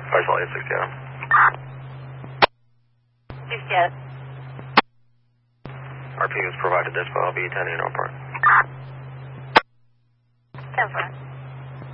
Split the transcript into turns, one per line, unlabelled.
Baseball 860.
Yes.
RP was provided this, but I'll be attending on part.
10-4.